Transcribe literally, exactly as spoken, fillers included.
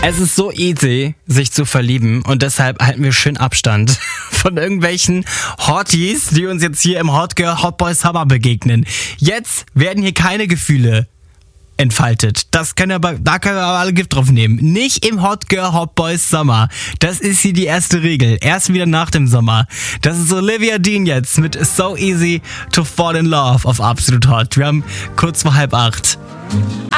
Es ist so easy, sich zu verlieben und deshalb halten wir schön Abstand von irgendwelchen Hotties, die uns jetzt hier im Hot Girl Hot Boy Summer begegnen. Jetzt werden hier keine Gefühle entfaltet. Das können aber, da können wir aber alle Gift drauf nehmen. Nicht im Hot Girl Hot Boy Summer. Das ist hier die erste Regel. Erst wieder nach dem Sommer. Das ist Olivia Dean jetzt mit So Easy to Fall in Love auf Absolut Hot. Wir haben kurz vor halb acht.